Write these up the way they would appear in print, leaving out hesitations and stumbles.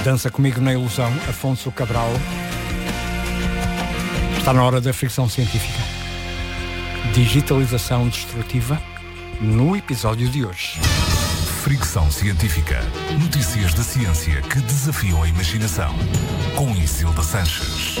Dança comigo na ilusão, Afonso Cabral. Está na hora da fricção científica. Digitalização destrutiva, no episódio de hoje. Fricção científica. Notícias da ciência que desafiam a imaginação. Com Isilda Sanches.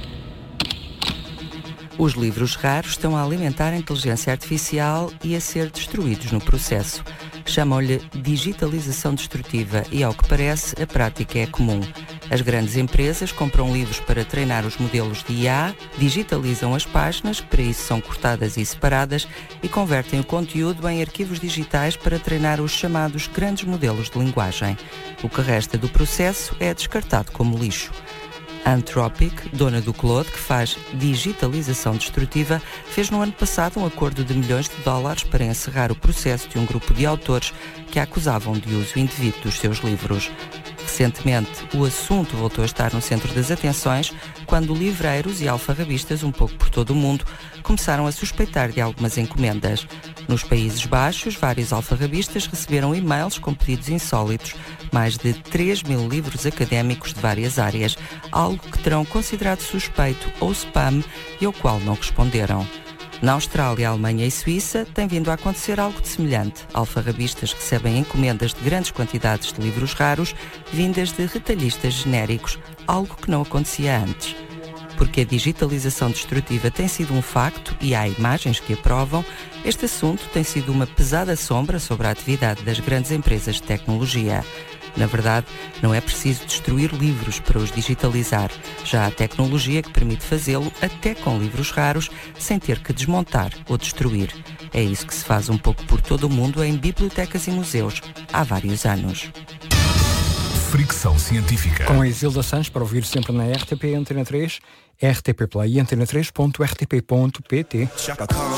Os livros raros estão a alimentar a inteligência artificial e a ser destruídos no processo. Chamam-lhe digitalização destrutiva e, ao que parece, a prática é comum. As grandes empresas compram livros para treinar os modelos de IA, digitalizam as páginas, que para isso são cortadas e separadas, e convertem o conteúdo em arquivos digitais para treinar os chamados grandes modelos de linguagem. O que resta do processo é descartado como lixo. Anthropic, dona do Claude, que faz digitalização destrutiva, fez no ano passado um acordo de milhões de dólares para encerrar o processo de um grupo de autores que a acusavam de uso indevido dos seus livros. Recentemente, o assunto voltou a estar no centro das atenções quando livreiros e alfarrabistas, um pouco por todo o mundo, começaram a suspeitar de algumas encomendas. Nos Países Baixos, vários alfarrabistas receberam e-mails com pedidos insólitos, mais de 3.000 livros académicos de várias áreas, algo que terão considerado suspeito ou spam e ao qual não responderam. Na Austrália, Alemanha e Suíça tem vindo a acontecer algo de semelhante. Alfarrabistas recebem encomendas de grandes quantidades de livros raros vindas de retalhistas genéricos, algo que não acontecia antes. Porque a digitalização destrutiva tem sido um facto e há imagens que a provam, este assunto tem sido uma pesada sombra sobre a atividade das grandes empresas de tecnologia. Na verdade, não é preciso destruir livros para os digitalizar. Já há tecnologia que permite fazê-lo até com livros raros, sem ter que desmontar ou destruir. É isso que se faz um pouco por todo o mundo em bibliotecas e museus há vários anos. Fricção científica. Com a Isilda Sanches, para ouvir sempre na RTP Antena 3, RTP Play e antena3.rtp.pt.